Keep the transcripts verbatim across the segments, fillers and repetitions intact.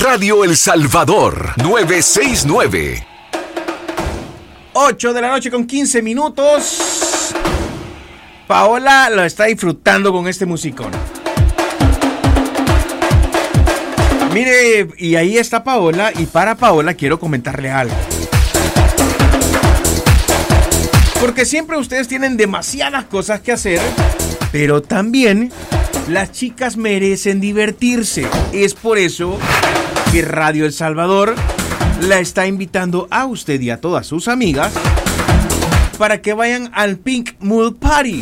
Radio El Salvador, novecientos sesenta y nueve. ocho de la noche con quince minutos. Paola lo está disfrutando con este musicón. Mire, y ahí está Paola, y para Paola quiero comentarle algo. Porque siempre ustedes tienen demasiadas cosas que hacer, pero también las chicas merecen divertirse. Es por eso que Radio El Salvador la está invitando a usted y a todas sus amigas para que vayan al Pink Mood Party.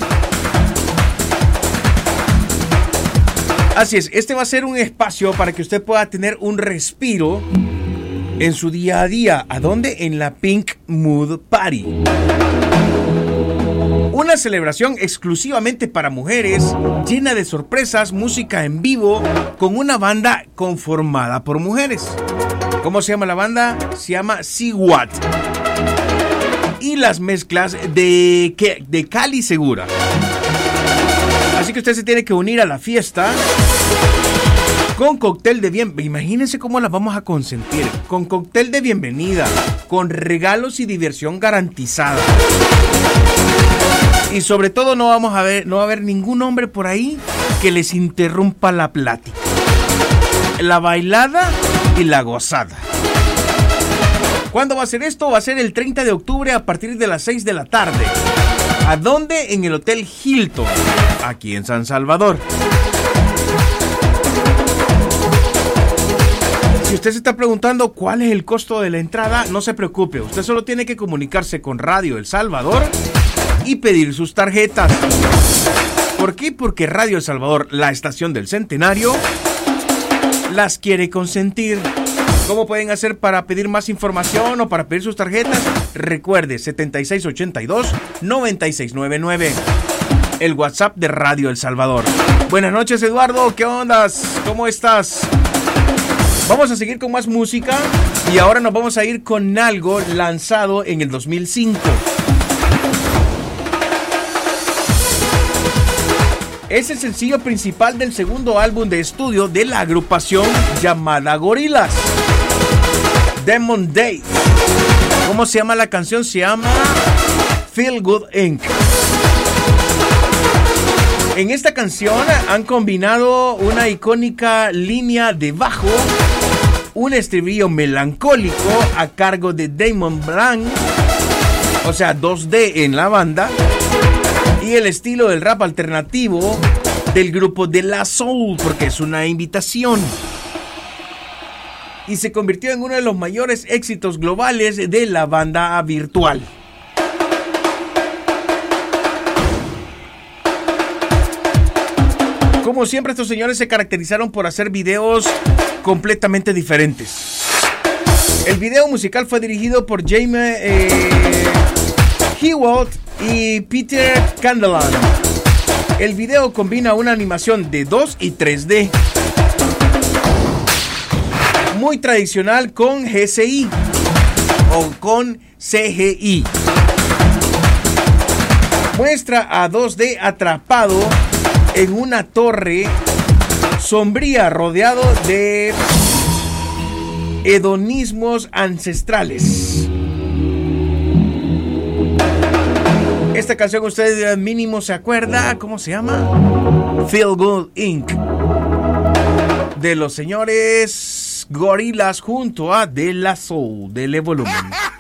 Así es, este va a ser un espacio para que usted pueda tener un respiro en su día a día. ¿A dónde? En la Pink Mood Party. Una celebración exclusivamente para mujeres, llena de sorpresas, música en vivo, con una banda conformada por mujeres. ¿Cómo se llama la banda? Se llama Siguat. Y las mezclas de, de Cali Segura. Así que usted se tiene que unir a la fiesta con cóctel de bienvenida. Imagínense cómo las vamos a consentir. Con cóctel de bienvenida, con regalos y diversión garantizada. Y sobre todo no vamos a ver, no va a haber ningún hombre por ahí que les interrumpa la plática. La bailada y la gozada. ¿Cuándo va a ser esto? Va a ser el treinta de octubre a partir de las seis de la tarde. ¿A dónde? En el Hotel Hilton, aquí en San Salvador. Si usted se está preguntando cuál es el costo de la entrada, no se preocupe. Usted solo tiene que comunicarse con Radio El Salvador y pedir sus tarjetas. ¿Por qué? Porque Radio El Salvador, la estación del centenario, las quiere consentir. ¿Cómo pueden hacer para pedir más información o para pedir sus tarjetas? Recuerde, setenta y seis ochenta y dos, noventa y seis noventa y nueve. El WhatsApp de Radio El Salvador. Buenas noches, Eduardo. ¿Qué ondas? ¿Cómo estás? Vamos a seguir con más música y ahora nos vamos a ir con algo lanzado en el dos mil cinco. Es el sencillo principal del segundo álbum de estudio de la agrupación llamada Gorillaz, Demon Days. ¿Cómo se llama la canción? Se llama Feel Good incorporated. En esta canción han combinado una icónica línea de bajo, un estribillo melancólico a cargo de Damon Blanc, o sea, dos D en la banda, y el estilo del rap alternativo del grupo De La Soul, porque es una invitación. Y se convirtió en uno de los mayores éxitos globales de la banda virtual. Como siempre, estos señores se caracterizaron por hacer videos completamente diferentes. El video musical fue dirigido por Jaime eh, Hewitt y Peter Candelan. El video combina una animación de dos y tres D, muy tradicional, con G C I o con C G I. Muestra a dos D atrapado en una torre sombría rodeado de hedonismos ancestrales. Esta canción usted mínimo se acuerda, ¿cómo se llama? Feel Good incorporated. De los señores Gorillaz junto a De La Soul. Dele volumen.